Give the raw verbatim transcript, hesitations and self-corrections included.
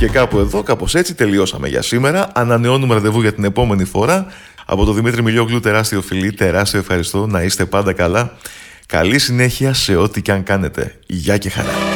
Και κάπου εδώ, κάπως έτσι τελειώσαμε για σήμερα. Ανανεώνουμε ραντεβού για την επόμενη φορά. Από τον Δημήτρη Μιλιόγλου, τεράστιο φιλί, τεράστιο ευχαριστώ. Να είστε πάντα καλά. Καλή συνέχεια σε ό,τι και αν κάνετε. Γεια και χαρά.